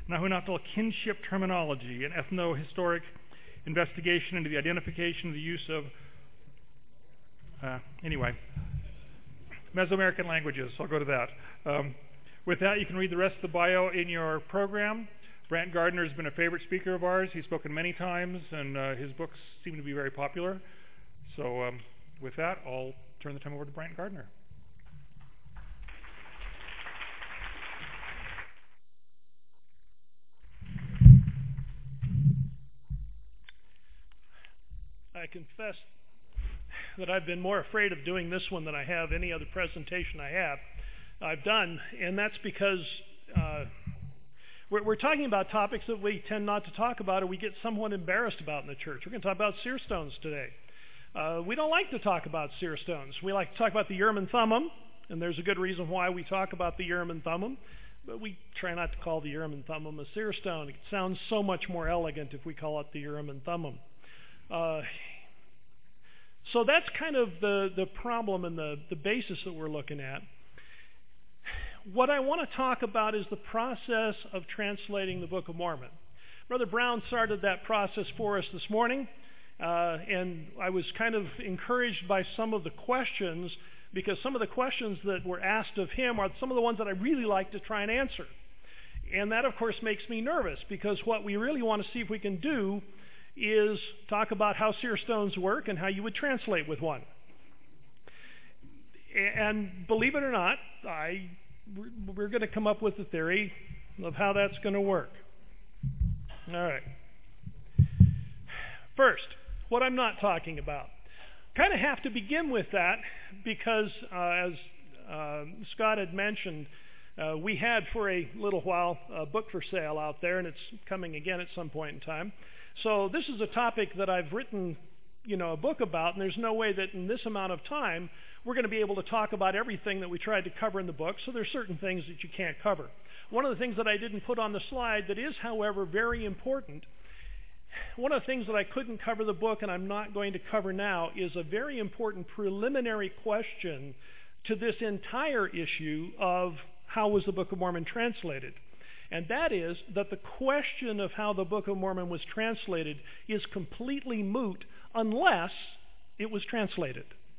Nahuatl kinship terminology, an ethno-historic investigation into the identification of the use of, Mesoamerican languages. I'll go to that. With that, you can read the rest of the bio in your program. Brant Gardner has been a favorite speaker of ours. He's spoken many times, and his books seem to be very popular. So with that, I'll turn the time over to Brant Gardner. I confess that I've been more afraid of doing this one than I have any other presentation I've done, and that's because we're talking about topics that we tend not to talk about or we get somewhat embarrassed about in the church. We're going to talk about seer stones today. We don't like to talk about seer stones. We like to talk about the Urim and Thummim, and there's a good reason why we talk about the Urim and Thummim, but we try not to call the Urim and Thummim a seer stone. It sounds so much more elegant if we call it the Urim and Thummim. So that's kind of the problem and the basis that we're looking at. What I want to talk about is the process of translating the Book of Mormon. Brother Brown started that process for us this morning, and I was kind of encouraged by some of the questions, because some of the questions that were asked of him are some of the ones that I really like to try and answer. And that, of course, makes me nervous, because what we really want to see if we can do is talk about how seer stones work and how you would translate with one. And believe it or not, we're going to come up with a theory of how that's going to work. All right. First, what I'm not talking about. Kind of have to begin with that because, as Scott had mentioned, we had for a little while a book for sale out there, and it's coming again at some point in time. So this is a topic that I've written, a book about, and there's no way that in this amount of time we're going to be able to talk about everything that we tried to cover in the book, so there's certain things that you can't cover. One of the things that I didn't put on the slide that is, however, very important, one of the things that I couldn't cover in the book and I'm not going to cover now is a very important preliminary question to this entire issue of how was the Book of Mormon translated. And that is that the question of how the Book of Mormon was translated is completely moot unless it was translated.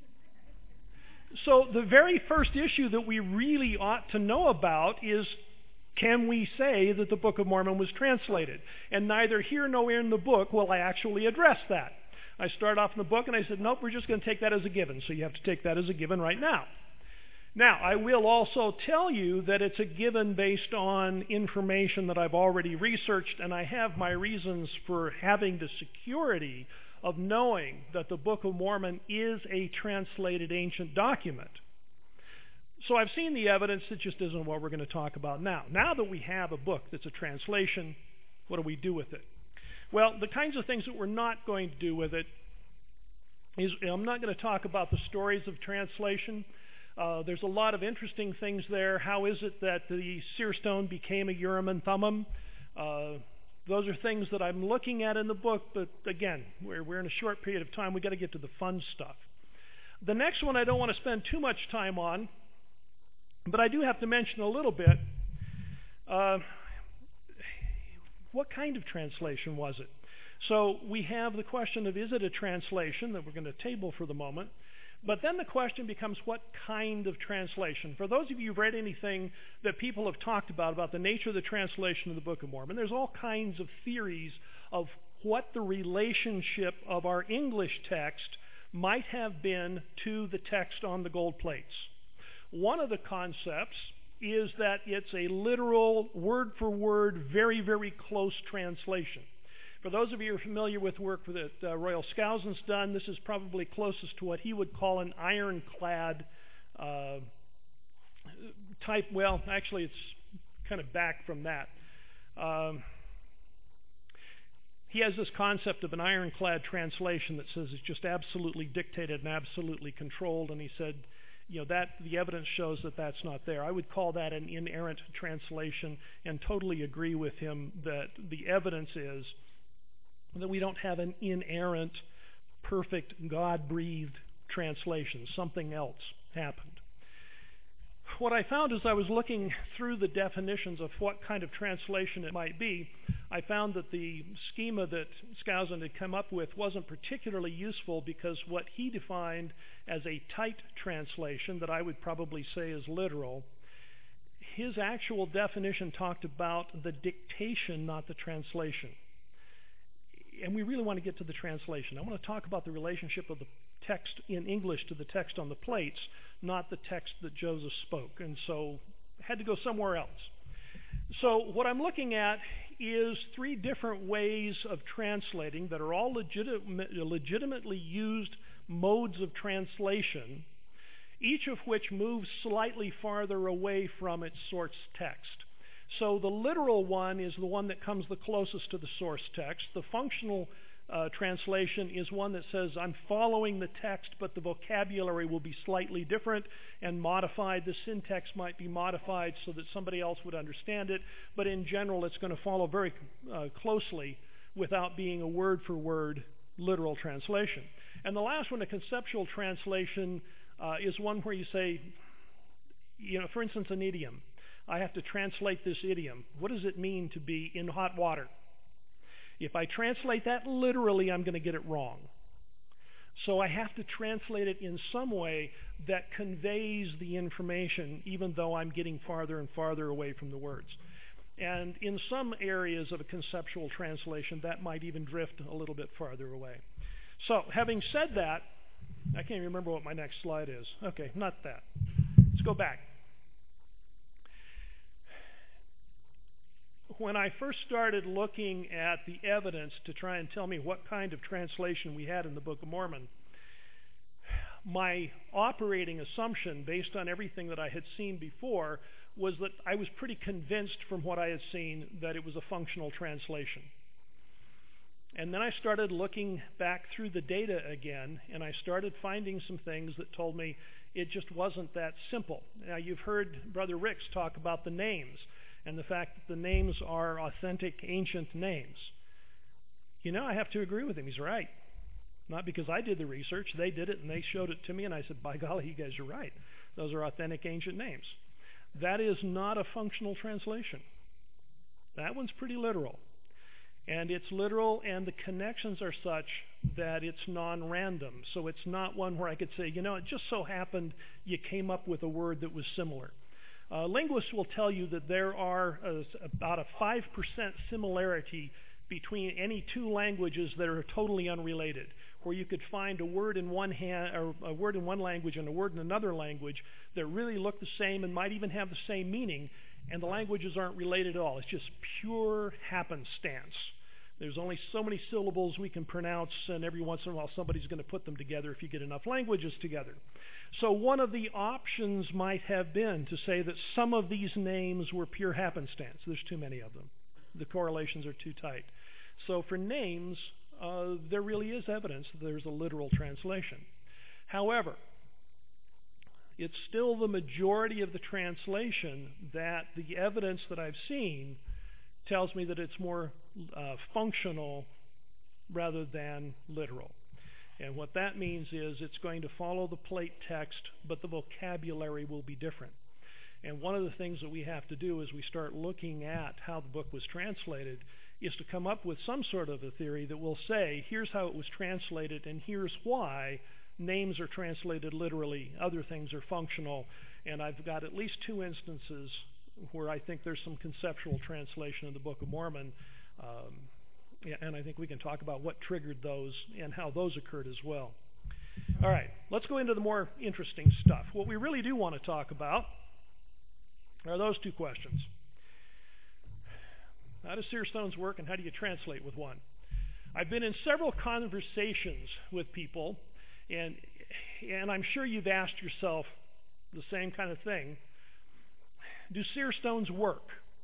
So the very first issue that we really ought to know about is, can we say that the Book of Mormon was translated? And neither here nor in the book will I actually address that. I start off in the book and I said, nope, we're just going to take that as a given. So you have to take that as a given right now. Now, I will also tell you that it's a given based on information that I've already researched, and I have my reasons for having the security of knowing that the Book of Mormon is a translated ancient document. So I've seen the evidence. That just isn't what we're going to talk about now. Now that we have a book that's a translation, what do we do with it? Well, the kinds of things that we're not going to do with it is, I'm not going to talk about the stories of translation. There's a lot of interesting things there. How is it that the seer stone became a Urim and Thummim? Those are things that I'm looking at in the book, but again, we're in a short period of time. We've got to get to the fun stuff. The next one I don't want to spend too much time on, but I do have to mention a little bit. What kind of translation was it? So we have the question of, is it a translation that we're going to table for the moment? But then the question becomes, what kind of translation? For those of you who've read anything that people have talked about the nature of the translation of the Book of Mormon, there's all kinds of theories of what the relationship of our English text might have been to the text on the gold plates. One of the concepts is that it's a literal, word-for-word, very, very close translation. For those of you who are familiar with work that Royal Skousen's done, this is probably closest to what he would call an ironclad type. Well, actually, it's kind of back from that. He has this concept of an ironclad translation that says it's just absolutely dictated and absolutely controlled, and he said, that the evidence shows that that's not there. I would call that an inerrant translation and totally agree with him that the evidence is that we don't have an inerrant, perfect, God-breathed translation. Something else happened. what I found as I was looking through the definitions of what kind of translation it might be, I found that the schema that Skousen had come up with wasn't particularly useful, because what he defined as a tight translation, that I would probably say is literal, his actual definition talked about the dictation, not the translation. And we really want to get to the translation. I want to talk about the relationship of the text in English to the text on the plates, not the text that Joseph spoke. And so I had to go somewhere else. So what I'm looking at is 3 different ways of translating that are all legitimately used modes of translation, each of which moves slightly farther away from its source text. So the literal one is the one that comes the closest to the source text. The functional translation is one that says, I'm following the text, but the vocabulary will be slightly different and modified. The syntax might be modified so that somebody else would understand it, but in general it's going to follow very closely without being a word-for-word literal translation. And the last one, a conceptual translation, is one where you say, for instance, an idiom. I have to translate this idiom. What does it mean to be in hot water? If I translate that literally, I'm going to get it wrong. So I have to translate it in some way that conveys the information, even though I'm getting farther and farther away from the words. And in some areas of a conceptual translation, that might even drift a little bit farther away. So having said that, I can't remember what my next slide is. Okay, not that. Let's go back. When I first started looking at the evidence to try and tell me what kind of translation we had in the Book of Mormon, my operating assumption, based on everything that I had seen before, was that I was pretty convinced from what I had seen that it was a functional translation. And then I started looking back through the data again, and I started finding some things that told me it just wasn't that simple. Now, you've heard Brother Ricks talk about the names, and the fact that the names are authentic, ancient names. I have to agree with him. He's right. Not because I did the research. They did it, and they showed it to me, and I said, by golly, you guys are right. Those are authentic, ancient names. That is not a functional translation. That one's pretty literal. And it's literal, and the connections are such that it's non-random. So it's not one where I could say, it just so happened you came up with a word that was similar. Linguists will tell you that there are about a 5% similarity between any 2 languages that are totally unrelated, where you could find a word in one language and a word in another language that really look the same and might even have the same meaning, and the languages aren't related at all. It's just pure happenstance. There's only so many syllables we can pronounce, and every once in a while somebody's going to put them together if you get enough languages together. So one of the options might have been to say that some of these names were pure happenstance. There's too many of them. The correlations are too tight. So for names, there really is evidence that there's a literal translation. However, it's still the majority of the translation that the evidence that I've seen tells me that it's more functional rather than literal. And what that means is it's going to follow the plate text, but the vocabulary will be different. And one of the things that we have to do as we start looking at how the book was translated is to come up with some sort of a theory that will say, here's how it was translated, and here's why names are translated literally, other things are functional. And I've got at least 2 instances where I think there's some conceptual translation in the Book of Mormon, and I think we can talk about what triggered those and how those occurred as well. All right, let's go into the more interesting stuff. What we really do want to talk about are those 2 questions. How does seer stones work, and how do you translate with one? I've been in several conversations with people, and I'm sure you've asked yourself the same kind of thing. Do seer stones work?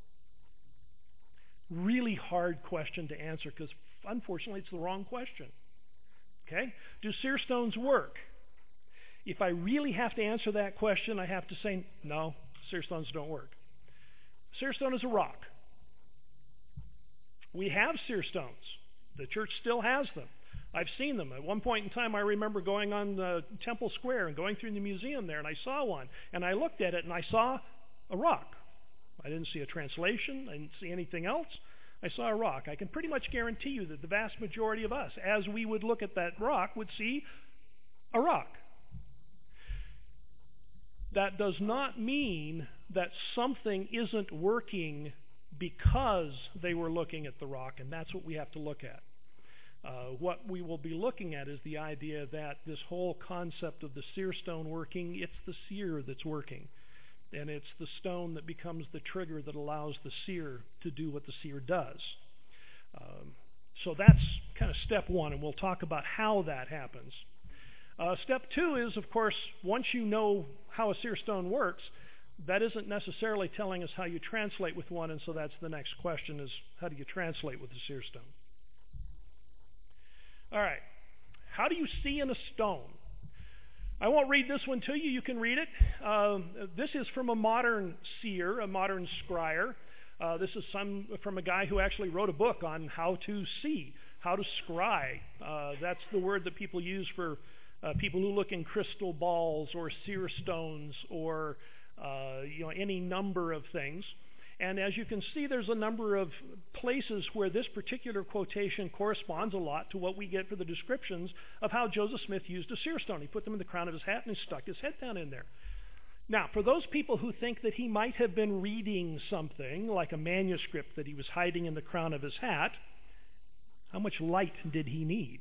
Really hard question to answer, because unfortunately it's the wrong question. Okay? Do seer stones work? If I really have to answer that question, I have to say, no, seer stones don't work. Seer stone is a rock. We have seer stones. The church still has them. I've seen them. At one point in time, I remember going on the Temple Square and going through the museum there, and I saw one. And I looked at it, and I saw a rock. I didn't see a translation. I didn't see anything else. I saw a rock. I can pretty much guarantee you that the vast majority of us, as we would look at that rock, would see a rock. That does not mean that something isn't working because they were looking at the rock, and that's what we have to look at. What we will be looking at is the idea that this whole concept of the seer stone working, it's the seer that's working. And it's the stone that becomes the trigger that allows the seer to do what the seer does. So that's kind of step one, and we'll talk about how that happens. Step two is, of course, once you know how a seer stone works, that isn't necessarily telling us how you translate with one, and so that's the next question is, how do you translate with a seer stone? All right. How do you see in a stone? I won't read this one to you. You can read it. This is from a modern seer, a modern scryer. This is from a guy who actually wrote a book on how to see, how to scry. That's the word that people use for people who look in crystal balls or seer stones or any number of things. And as you can see, there's a number of places where this particular quotation corresponds a lot to what we get for the descriptions of how Joseph Smith used a seer stone. He put them in the crown of his hat and he stuck his head down in there. Now, for those people who think that he might have been reading something like a manuscript that he was hiding in the crown of his hat, how much light did he need?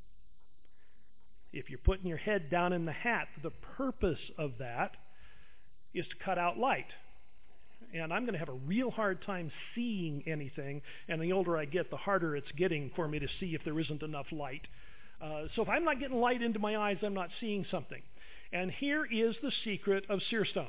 If you're putting your head down in the hat, the purpose of that is to cut out light. And I'm going to have a real hard time seeing anything, and the older I get, the harder it's getting for me to see if there isn't enough light. So if I'm not getting light into my eyes, I'm not seeing something. And here is the secret of seer stones.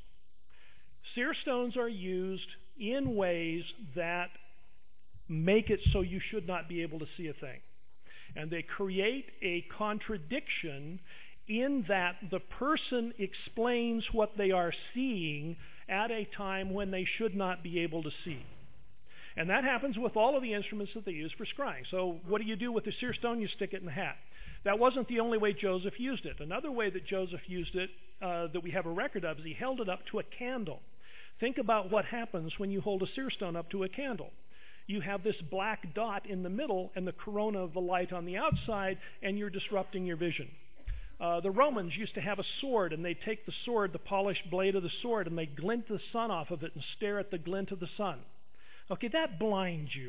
Seer stones are used in ways that make it so you should not be able to see a thing. And they create a contradiction in that the person explains what they are seeing at a time when they should not be able to see. And that happens with all of the instruments that they use for scrying. So what do you do with the seer stone? You stick it in the hat. That wasn't the only way Joseph used it. Another way that Joseph used it that we have a record of is he held it up to a candle. Think about what happens when you hold a seer stone up to a candle. You have this black dot in the middle and the corona of the light on the outside, and you're disrupting your vision. The Romans used to have a sword, and they'd take the sword, the polished blade of the sword, and they'd glint the sun off of it and stare at the glint of the sun. Okay, that blinds you.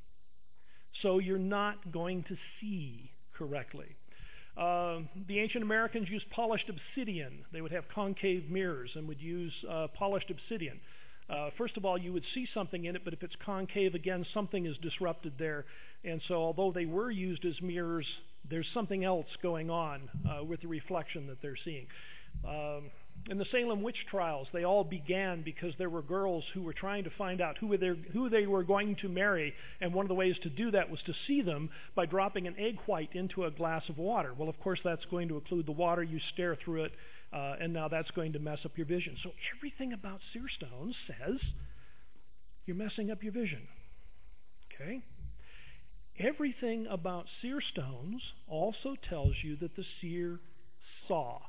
So you're not going to see correctly. The ancient Americans used polished obsidian. They would have concave mirrors and would use polished obsidian. First of all, you would see something in it, but if it's concave, again, something is disrupted there. And so although they were used as mirrors, there's something else going on with the reflection that they're seeing. In the Salem witch trials, they all began because there were girls who were trying to find out who they were going to marry, and one of the ways to do that was to see them by dropping an egg white into a glass of water. Well, of course, that's going to include the water. You stare through it, and now that's going to mess up your vision. So everything about seer stones says you're messing up your vision. Okay? Everything about seer stones also tells you that the seer saw.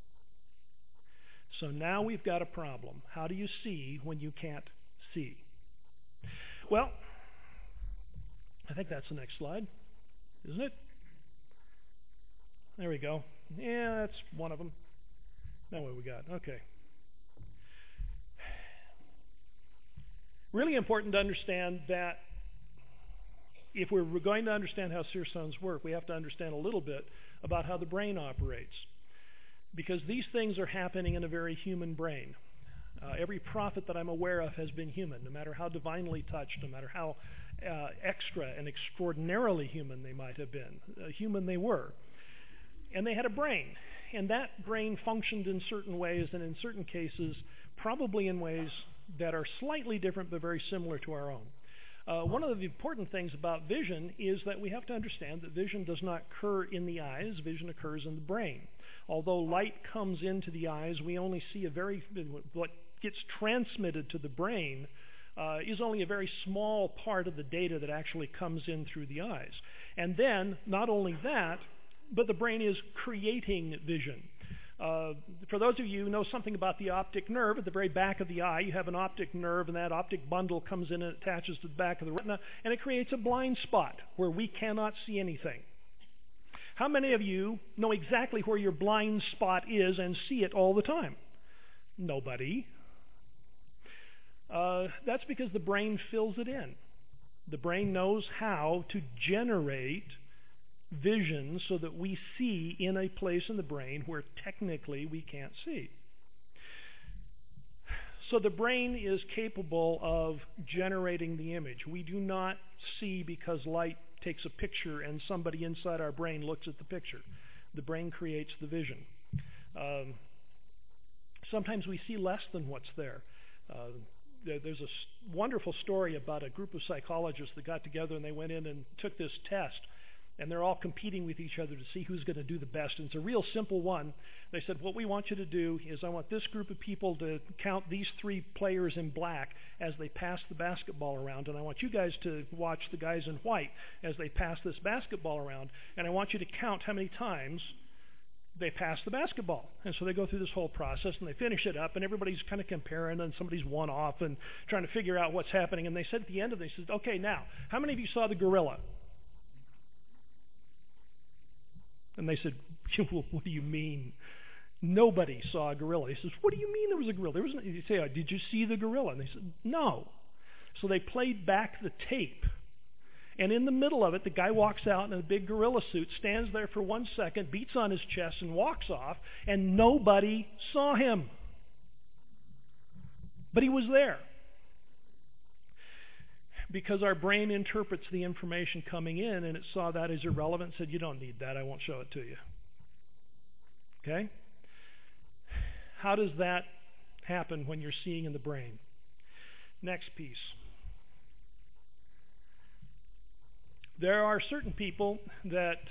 So now we've got a problem. How do you see when you can't see? Well, I think that's the next slide, isn't it? There we go. Yeah, that's one of them. Now what we got? Okay. Really important to understand that if we're going to understand how seer stones work, we have to understand a little bit about how the brain operates. Because these things are happening in a very human brain. Every prophet that I'm aware of has been human, no matter how divinely touched, no matter how extra and extraordinarily human they might have been. Human they were. And they had a brain. And that brain functioned in certain ways, and in certain cases, probably in ways that are slightly different but very similar to our own. One of the important things about vision is that we have to understand that vision does not occur in the eyes, vision occurs in the brain. Although light comes into the eyes, we only see what gets transmitted to the brain is only a very small part of the data that actually comes in through the eyes. And then, not only that, but the brain is creating vision. For those of you who know something about the optic nerve, at the very back of the eye, you have an optic nerve, and that optic bundle comes in and attaches to the back of the retina, and it creates a blind spot where we cannot see anything. How many of you know exactly where your blind spot is and see it all the time? Nobody. That's because the brain fills it in. The brain knows how to generate vision so that we see in a place in the brain where technically we can't see. So the brain is capable of generating the image. We do not see because light takes a picture and somebody inside our brain looks at the picture. The brain creates the vision. Sometimes we see less than what's there. There's a wonderful story about a group of psychologists that got together and they went in and took this test. And they're all competing with each other to see who's going to do the best. And it's a real simple one. They said, what we want you to do is I want this group of people to count these 3 players in black as they pass the basketball around. And I want you guys to watch the guys in white as they pass this basketball around. And I want you to count how many times they pass the basketball. And so they go through this whole process and they finish it up and everybody's kind of comparing and somebody's one off and trying to figure out what's happening. And they said at the end of it, they said, okay, now, how many of you saw the gorilla? And they said, well, what do you mean? Nobody saw a gorilla. He says, what do you mean there was a gorilla? There was no, you say, oh, did you see the gorilla? And they said, no. So they played back the tape. And in the middle of it, the guy walks out in a big gorilla suit, stands there for 1 second, beats on his chest, and walks off, and nobody saw him. But he was there. Because our brain interprets the information coming in, and it saw that as irrelevant, said, you don't need that, I won't show it to you. Okay? How does that happen when you're seeing in the brain? Next piece. There are certain people that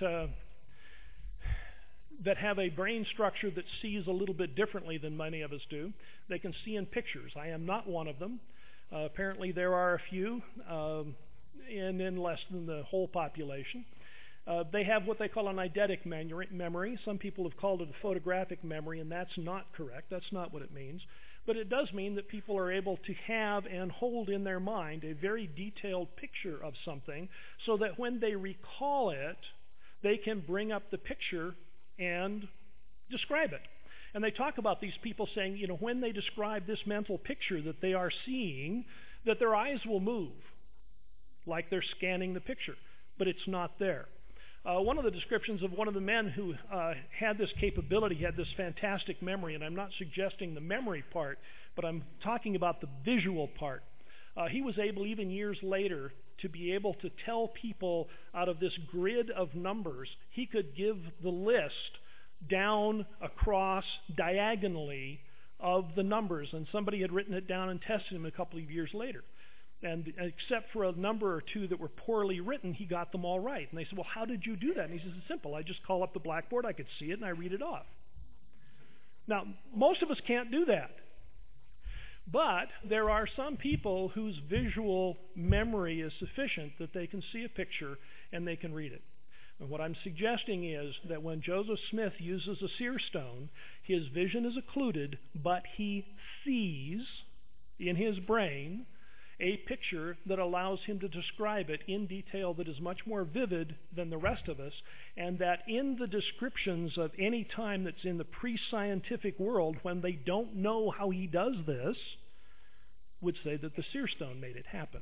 have a brain structure that sees a little bit differently than many of us do. They can see in pictures. I am not one of them. Apparently there are a few, and in less than the whole population. They have what they call an eidetic memory. Some people have called it a photographic memory, and that's not correct. That's not what it means. But it does mean that people are able to have and hold in their mind a very detailed picture of something so that when they recall it, they can bring up the picture and describe it. And they talk about these people saying, when they describe this mental picture that they are seeing, that their eyes will move, like they're scanning the picture, but it's not there. One of the descriptions of one of the men who had this capability, had this fantastic memory, and I'm not suggesting the memory part, but I'm talking about the visual part. He was able, even years later, to be able to tell people out of this grid of numbers, he could give the list down across diagonally of the numbers, and somebody had written it down and tested him a couple of years later. And except for a number or two that were poorly written, he got them all right. And they said, well, how did you do that? And he says, it's simple. I just call up the blackboard, I could see it, and I read it off. Now, most of us can't do that. But there are some people whose visual memory is sufficient that they can see a picture and they can read it. And what I'm suggesting is that when Joseph Smith uses a seer stone, his vision is occluded, but he sees in his brain a picture that allows him to describe it in detail that is much more vivid than the rest of us, and that in the descriptions of any time that's in the pre-scientific world, when they don't know how he does this, would say that the seer stone made it happen.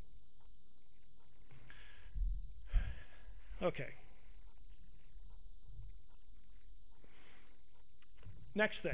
Okay. Next thing.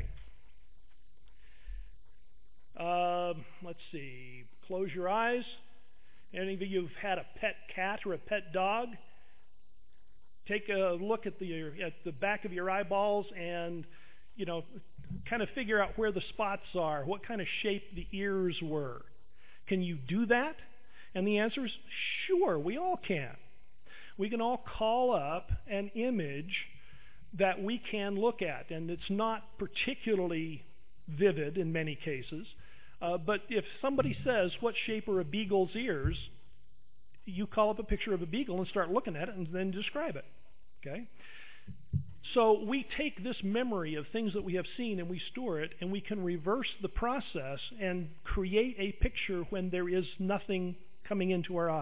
Let's see. Close your eyes. Any of you have had a pet cat or a pet dog? Take a look at the back of your eyeballs and, kind of figure out where the spots are, what kind of shape the ears were. Can you do that? And the answer is sure, we all can. We can all call up an image that we can look at, and it's not particularly vivid in many cases, But if somebody says, what shape are a beagle's ears, you call up a picture of a beagle and start looking at it and then describe it. Okay? So we take this memory of things that we have seen and we store it, and we can reverse the process and create a picture when there is nothing coming into our eyes.